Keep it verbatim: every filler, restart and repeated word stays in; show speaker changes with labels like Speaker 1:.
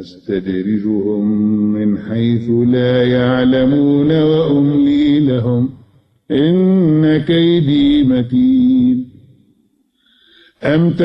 Speaker 1: سنستدرجهم من حيث لا يعلمون وأملي لهم إن كيدي متين. أم